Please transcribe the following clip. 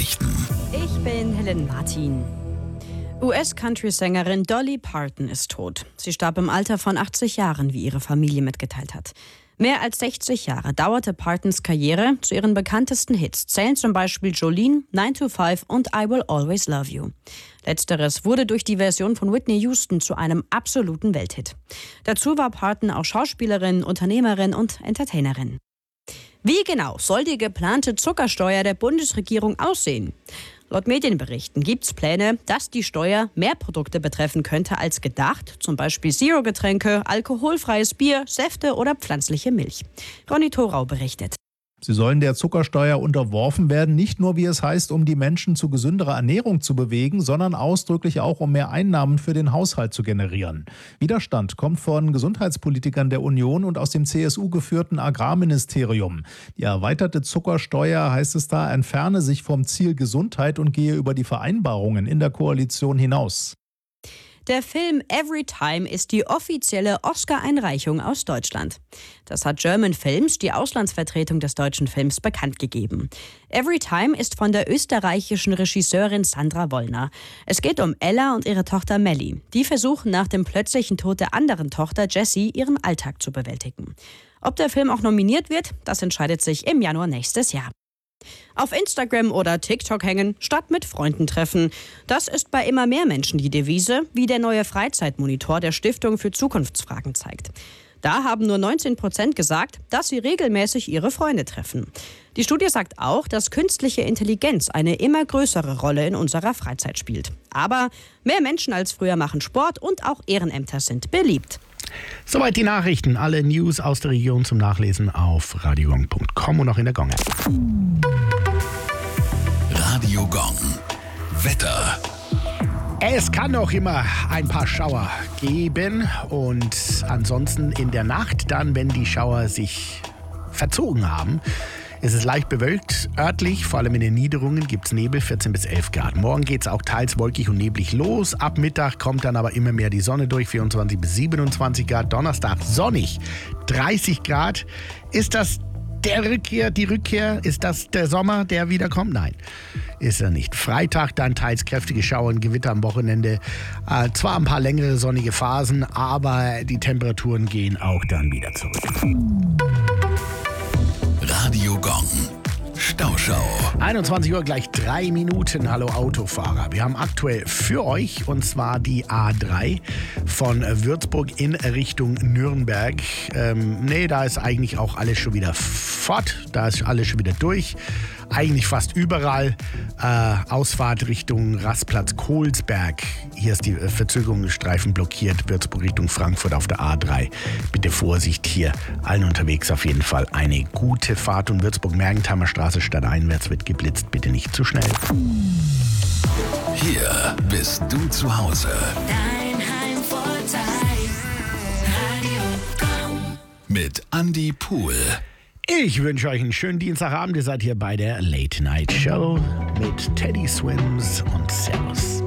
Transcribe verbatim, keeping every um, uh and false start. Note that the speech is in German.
Nachrichten. Ich bin Helen Martin. U S-Country-Sängerin Dolly Parton ist tot. Sie starb im Alter von achtzig Jahren, wie ihre Familie mitgeteilt hat. Mehr als sechzig Jahre dauerte Partons Karriere. Zu ihren bekanntesten Hits zählen zum Beispiel Jolene, nine to five und I Will Always Love You. Letzteres wurde durch die Version von Whitney Houston zu einem absoluten Welthit. Dazu war Parton auch Schauspielerin, Unternehmerin und Entertainerin. Wie genau soll die geplante Zuckersteuer der Bundesregierung aussehen? Laut Medienberichten gibt es Pläne, dass die Steuer mehr Produkte betreffen könnte als gedacht, zum Beispiel Zero-Getränke, alkoholfreies Bier, Säfte oder pflanzliche Milch. Ronny Thorau berichtet. Sie sollen der Zuckersteuer unterworfen werden, nicht nur, wie es heißt, um die Menschen zu gesünderer Ernährung zu bewegen, sondern ausdrücklich auch, um mehr Einnahmen für den Haushalt zu generieren. Widerstand kommt von Gesundheitspolitikern der Union und aus dem C S U-geführten Agrarministerium. Die erweiterte Zuckersteuer, heißt es da, entferne sich vom Ziel Gesundheit und gehe über die Vereinbarungen in der Koalition hinaus. Der Film Every Time ist die offizielle Oscar-Einreichung aus Deutschland. Das hat German Films, die Auslandsvertretung des deutschen Films, bekannt gegeben. Every Time ist von der österreichischen Regisseurin Sandra Wollner. Es geht um Ella und ihre Tochter Melly. Die versuchen nach dem plötzlichen Tod der anderen Tochter Jessie ihren Alltag zu bewältigen. Ob der Film auch nominiert wird, das entscheidet sich im Januar nächstes Jahr. Auf Instagram oder TikTok hängen, statt mit Freunden treffen. Das ist bei immer mehr Menschen die Devise, wie der neue Freizeitmonitor der Stiftung für Zukunftsfragen zeigt. Da haben nur neunzehn Prozent gesagt, dass sie regelmäßig ihre Freunde treffen. Die Studie sagt auch, dass künstliche Intelligenz eine immer größere Rolle in unserer Freizeit spielt. Aber mehr Menschen als früher machen Sport und auch Ehrenämter sind beliebt. Soweit die Nachrichten. Alle News aus der Region zum Nachlesen auf radiogong punkt com und auch in der Gong-App. Radio Gong. Wetter. Es kann noch immer ein paar Schauer geben und ansonsten in der Nacht dann, wenn die Schauer sich verzogen haben, ist es leicht bewölkt. Örtlich, vor allem in den Niederungen, gibt es Nebel, vierzehn bis elf Grad. Morgen geht es auch teils wolkig und neblig los. Ab Mittag kommt dann aber immer mehr die Sonne durch, vierundzwanzig bis siebenundzwanzig Grad. Donnerstag sonnig, dreißig Grad. Ist das der Rückkehr, die Rückkehr? Ist das der Sommer, der wiederkommt? Nein, ist er nicht. Freitag dann teils kräftige Schauer und Gewitter am Wochenende. Äh, zwar ein paar längere sonnige Phasen, aber die Temperaturen gehen auch dann wieder zurück. Radio Gong. Stauschau. einundzwanzig Uhr gleich drei Minuten. Hallo Autofahrer. Wir haben aktuell für euch, und zwar die A drei von Würzburg in Richtung Nürnberg. Ähm, nee, da ist eigentlich auch alles schon wieder fort. Da ist alles schon wieder durch. Eigentlich fast überall. Äh, Ausfahrt Richtung Rastplatz Kohlsberg. Hier ist die Verzögerungsstreifen blockiert. Würzburg Richtung Frankfurt auf der A drei. Bitte Vorsicht hier. Allen unterwegs auf jeden Fall eine gute Fahrt. Und Würzburg-Mergentheimer Straße stadteinwärts wird geblitzt. Bitte nicht zu schnell. Hier bist du zu Hause. Dein Heimvorteil. Radio Gong. Mit Andi Pohl. Ich wünsche euch einen schönen Dienstagabend. Ihr seid hier bei der Late Night Show mit Teddy Swims und Servus.